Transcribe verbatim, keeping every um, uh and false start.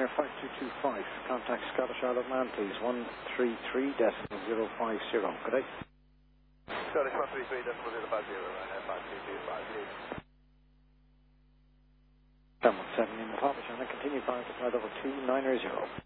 Ryanair five two two five. Contact Scottish Isle of Man, please. one three three decimal zero five zero. Good day. Scottish one three three decimal zero five zero, Ryanair five two two five, please. seven one seven in the top, China. Continue flying to flight level two nine zero.